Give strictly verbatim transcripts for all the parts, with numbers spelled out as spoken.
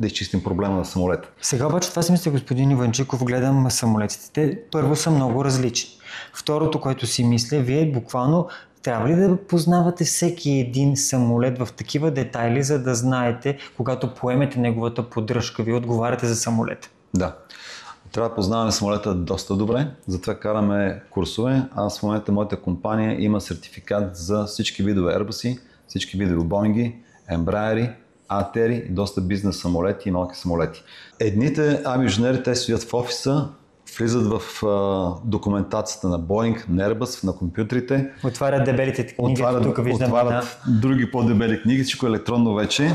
да изчистим проблема на самолета. Сега обаче това си мисля, господин Иванчиков, гледам самолетите. Те първо са много различни. Второто, което си мисля, вие буквално трябва ли да познавате всеки един самолет в такива детайли, за да знаете, когато поемете неговата поддръжка, вие отговаряте за самолета? Да. Трябва да познаваме самолета доста добре, затова караме курсове. Аз в момента моята компания има сертификат за всички видове Airbus, всички видове Boeing, Embraer, А Т Р и доста бизнес самолети и малки самолети. Едните авиоинженери, те стоят в офиса, влизат в а, документацията на Boeing, на Airbus, на компютрите. Отварят дебелите книги, отварят, тук виждаме. Отварят да. други по-дебели книги, всичко електронно вече.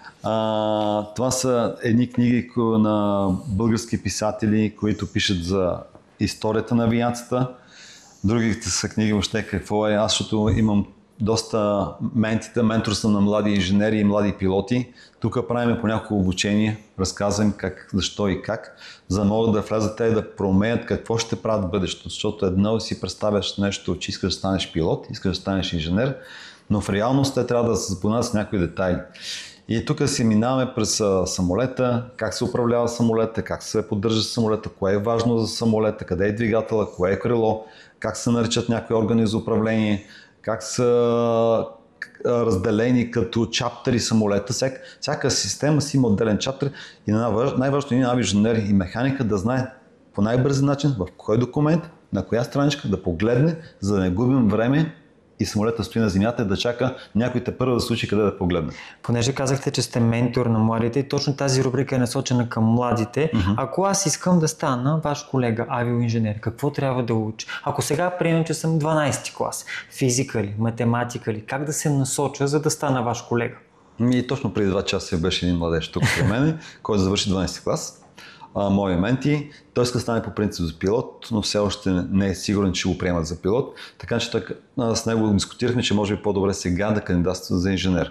А, това са едни книги на български писатели, които пишат за историята на авиацията. Другите са книги въобще какво е. Аз, защото имам доста ментите, менторства на млади инженери и млади пилоти. Тук правим по няколко обучения, разказвам как, защо и как, за да могат да влязат те да проумеят какво ще правят в бъдещето. Защото едно си представяш нещо, че искаш да станеш пилот, искаш да станеш инженер, но в реалност те трябва да се запознат с някои детайли. И тук си минаваме през самолета, как се управлява самолета, как се поддържа самолета, кое е важно за самолета, къде е двигателя, кое е крило, как се наричат някои органи за управление, как са разделени като чаптери самолета. Всяка, всяка система си има отделен чаптер и най-важното е авиоинженер и механика да знае по най-бързи начин в кой документ, на коя страничка да погледне, за да не губим време и самолета стои на земята и да чака някой те първо да случи къде да погледне. Понеже казахте, че сте ментор на младите и точно тази рубрика е насочена към младите. Mm-hmm. Ако аз искам да стана ваш колега авиоинженер, какво трябва да уча? Ако сега приемем, че съм дванайсети клас, физика ли, математика ли, как да се насоча, за да стана ваш колега? И точно преди два часа беше един младеж тук при мен, който завърши дванайсети клас. Мои менти. Той иска да стане по принцип за пилот, но все още не е сигурен, че го приемат за пилот. Така че так, с него дискутирахме, че може би по-добре сега да кандидатства за инженер.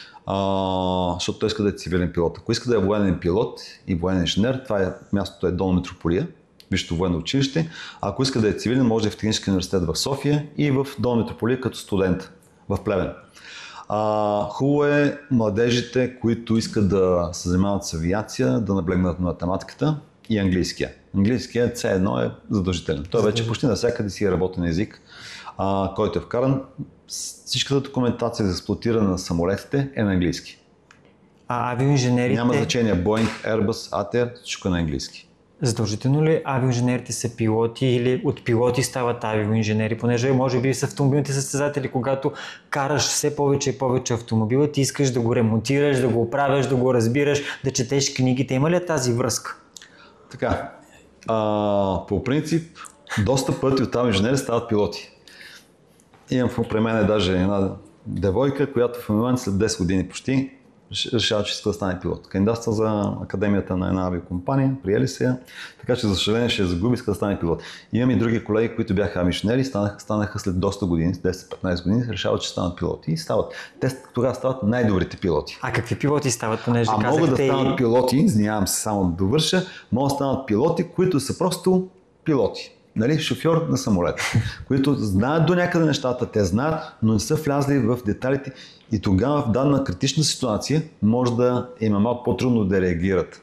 А, защото той иска да е цивилен пилот. Ако иска да е военен пилот и военен инженер, това е мястото е долу Митрополия, висшето военно училище. А ако иска да е цивилен, може да е в Техническия университет в София и в долу Митрополия като студент в Плевен. А, хубаво е младежите, които искат да се занимават с авиация, да наблегнат на математиката и английския. Английският все едно е задължителен. Той вече почти навсякъде си е работен език, а, който е вкаран. Всичката документация за експлоатиране на самолетите е на английски. А авиоинженерите... Няма значение Boeing, Airbus, А Т Р, всичко е на английски. Задължително ли авиоинженерите са пилоти или от пилоти стават авиоинженери? Понеже може би с автомобилните състезатели, когато караш все повече и повече автомобила, ти искаш да го ремонтираш, да го оправяш, да го разбираш, да четеш книгите. Има ли тази връзка? Така, а, по принцип, доста пъти от авиоинженери стават пилоти. Имам при мен даже една девойка, която в момента след десет години почти решава, че иска да стане пилот. Кандидатства за академията на една авиокомпания, приели се я, така че за съжаление ще я загуби, иска да стане пилот. И имам и други колеги, които бяха авиоинженери, станаха, станаха след доста години, десет-петнайсет години, решават, че станат пилоти и стават. Те тогава стават най-добрите пилоти. А какви пилоти стават, понеже а казахте? могат да станат и... пилоти, извинявам се само да довърша, могат да станат пилоти, които са просто пилоти. Нали, шофьор на самолет, които знаят до някъде нещата, те знаят, но не са влязли в деталите и тогава в дадена критична ситуация може да им е малко по-трудно да реагират,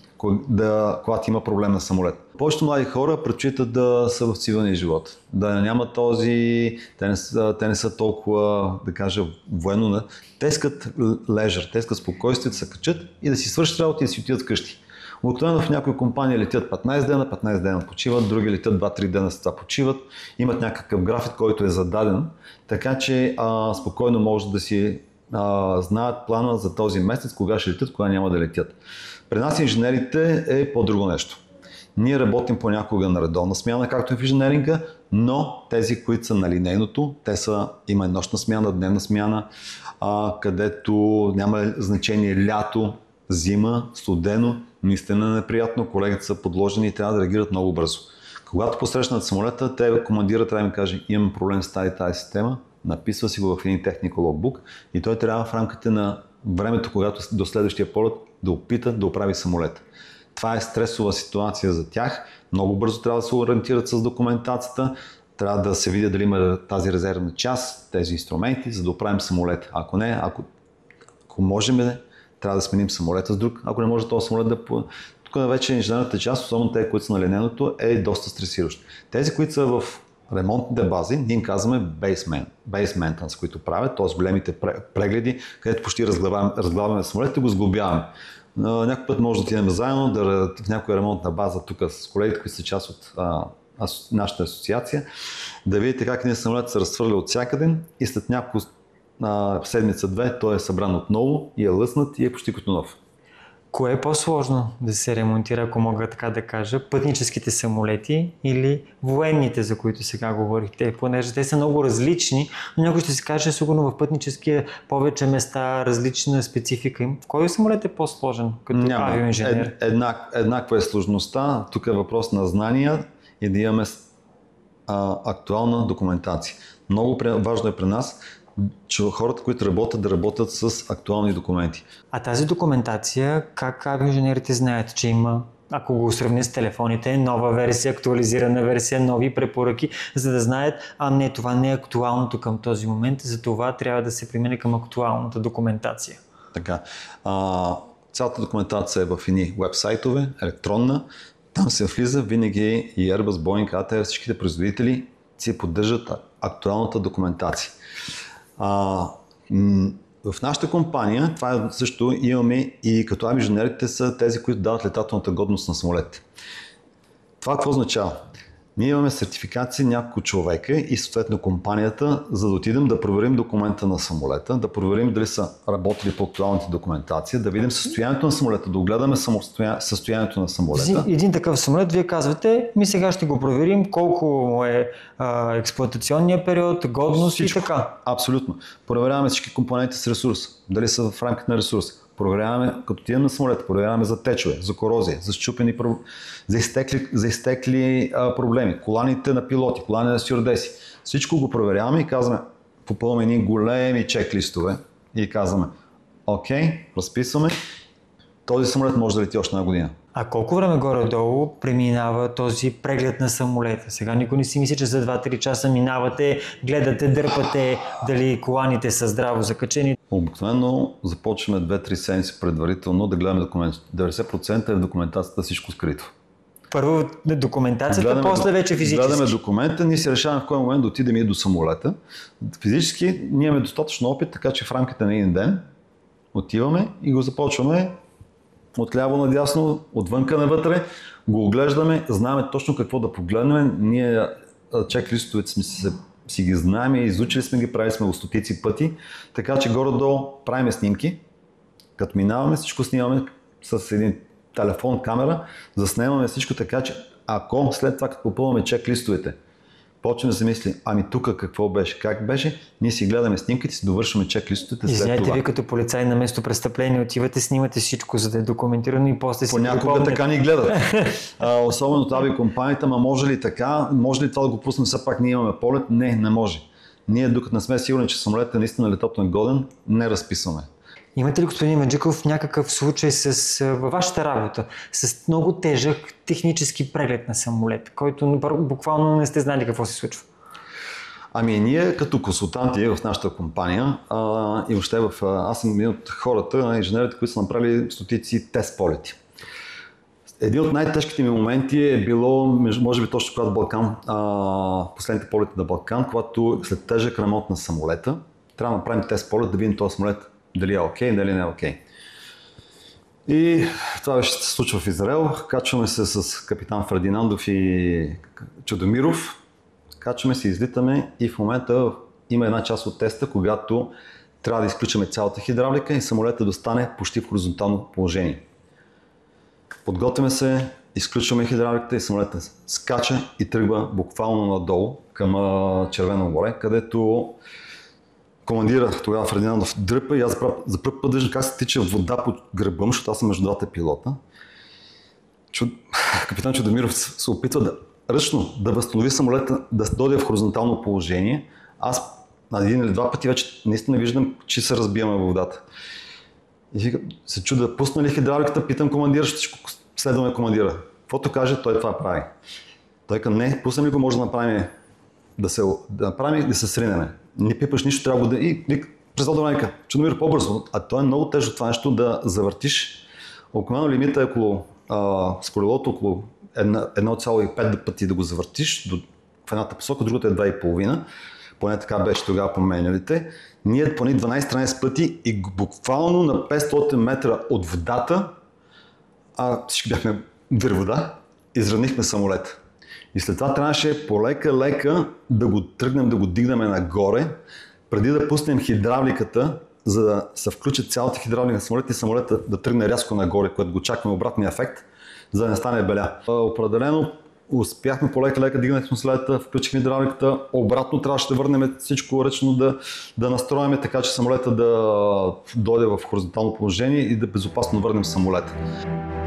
да, когато има проблем на самолет. Повечето млади хора предпочитат да са в цивилния живот, да няма този, те не са, те не са толкова, да кажа, военно, те искат лежър, те искат спокойствие да се качат и да си свършат работа и да си отидат вкъщи. Обикновено в някои компании летят петнайсет дена, петнайсет дена почиват, други летят два-три дена след това почиват, имат някакъв график, който е зададен, така че а, спокойно може да си а, знаят плана за този месец, кога ще летят, кога няма да летят. При нас инженерите е по-друго нещо. Ние работим понякога на редовна смяна, както и в инженеринга, но тези, които са на линейното, те са, има нощна смяна, дневна смяна, а, където няма значение лято, зима, студено, наистина е неприятно, колегите са подложени и трябва да реагират много бързо. Когато посрещнат самолета, те командират, трябва да им каже, имам проблем с тази, тази система, написва си го в един technical logbook и той трябва в рамките на времето, когато до следващия полет да опита да оправи самолета. Това е стресова ситуация за тях, много бързо трябва да се ориентират с документацията, трябва да се види дали има тази резервна част, тези инструменти, за да оправим самолета. Ако не, ако, ако можем трябва да сменим самолета с друг, ако не може този самолет да... Тук вече инженерната част, особено те, които са на линейното, е доста стресиращо. Тези, които са в ремонтните бази, ние им казваме base maintenance, които правят, т.е. големите прегледи, където почти разглавяме самолетите и го сглобяваме. Някой път може да отидем заедно да, в някоя ремонтна база тук с колегите, които са част от а, ас, нашата асоциация, да видите как един самолет се разхвърля от всякъде и след няколко седмица-две той е събран отново и е лъснат и е почти като нов. Кое е по-сложно да се ремонтира, ако мога така да кажа, пътническите самолети или военните, за които сега говорихте, понеже те са много различни, но някой ще си каже, сигурно в пътническия повече места, различна специфика им. В кой самолет е по-сложен като авиоинженер? Ед, еднак, еднаква е сложността, тук е въпрос на знания и да имаме а, актуална документация. Много важно е при нас, че хората, които работят, да работят с актуални документи. А тази документация, как авиоинженерите знаят, че има, ако го сравня с телефоните, нова версия, актуализирана версия, нови препоръки, за да знаят, а не, това не е актуалното към този момент, за това трябва да се премине към актуалната документация. Така. А, цялата документация е в едни уебсайтове, електронна. Там се влиза винаги и Airbus, Boeing, ей ти ар, всичките производители си поддържат актуалната документация. А, м- в нашата компания, това е също имаме и като авиоинженерите са тези, които дават летателната годност на самолетите. Това какво означава? Ние имаме сертификации няколко човека и съответно компанията, за да отидем да проверим документа на самолета, да проверим дали са работили по актуалната документация, да видим състоянието на самолета, да огледаме състоянието на самолета. Един такъв самолет, вие казвате, ми сега ще го проверим колко е а, експлоатационния период, годност всичко, и така. Абсолютно. Проверяваме всички компоненти с ресурс, дали са в рамките на ресурс. Проверяваме, като отидем на самолета, проверяваме за течове, за корозия, за счупени, за изтекли, за изтекли а, проблеми, коланите на пилоти, колани на стюардеси. Всичко го проверяваме и казваме, попълваме едни големи чек-листове и казваме, окей, разписваме, този самолет може да лети още една година. А колко време горе-долу преминава този преглед на самолета? Сега никой не си мисли, че за два-три часа минавате, гледате, дърпате дали коланите са здраво закачени. Обикновено започваме две-три седмици предварително да гледаме документи. деветдесет процента е в документацията всичко скрито. Първо документацията, гледаме, после вече физически. Гледаме документа, ние си решаваме в кой момент да отидем и до самолета. Физически ние имаме достатъчно опит, така че в рамките на един ден отиваме и го започваме отляво надясно, отвънка навътре, го оглеждаме, знаем точно какво да погледнем. Ние чек-листовете сме си, си ги знаем, изучили сме ги, правили сме го стотици пъти, така че горе-долу правим снимки. Като минаваме, всичко снимаме с един телефон, камера, заснемаме всичко така, че ако след това, като попълваме чек-листовете, почваме да се мисли, ами тук какво беше, как беше, ние си гледаме снимките, си довършваме чек-листовете след Извиняйте, това. Вие като полицай на место престъпление отивате, снимате всичко, за да е документирано и после си понякога припомнят. Така ни гледат. А, особено от авиокомпанията, ма може ли така, може ли това да го пуснем, все пак ние имаме полет? Не, не може. Ние докато не сме сигурни, че самолетът е наистина летателен годен, не разписваме. Имате ли, господин Манджиков, някакъв случай с, във вашата работа с много тежък технически преглед на самолет, който буквално не сте знали какво се случва? Ами ние като консултанти в нашата компания а, и въобще в, аз съм един от хората, инженерите, които са направили стотици тест полети. Един от най-тежките ми моменти е било, може би точно когато Балкан, а, последните полети на Балкан, когато след тежък ремонт на самолета, трябва да направим тест полет, да видим този самолет дали е окей, okay, дали не е окей. Okay. И това беше се случва в Израел. Качваме се с капитан Фердинандов и Чудомиров. Качваме се, излитаме и в момента има една част от теста, когато трябва да изключим цялата хидравлика и самолетът да стане почти в хоризонтално положение. Подготвяме се, изключваме хидравликата и самолетът скача и тръгва буквално надолу към Червено море, където командира тогава Фердинандов дръпа и аз за първ път виждам как се тича вода под гърба, защото аз съм между двата пилота. Чуд... Капитан Чудомиров се опитва да ръчно да възстанови самолета, да дойде в хоризонтално положение. Аз на един или два пъти вече наистина виждам, че се разбиваме във водата. И се чуда, пусна ли хидравликата, питам командира, ще следваме командира. Каквото каже, той това прави. Той към не, пуснем ли го, може да направим да се, да направим и да се сринеме. Не пипаш нищо, трябва да и през Алдораника, Чудомир по-бързо, а то е много тежко това нещо да завъртиш. Обикновено лимита е около, а, с колелото около едно цяло и пет пъти да го завъртиш до, в едната посока, другата е два и половина. Поне така беше тогава по менюлите. Ние поне дванайсет-тринайсет пъти и буквално на петстотин метра от водата, а всички бяхме вир вода, изравнихме самолета. И след това трябваше полека-лека да го тръгнем, да го дигнем нагоре, преди да пуснем хидравликата, за да се включи цялата хидравлика на самолета и самолета да тръгне рязко нагоре, което го чакаме обратния ефект, за да не стане беля. Определено успяхме полека-лека, дигнахме самолета, включихме хидравликата, обратно трябваше да върнем всичко ръчно, да, да настроим така, че самолета да дойде в хоризонтално положение и да безопасно върнем самолета.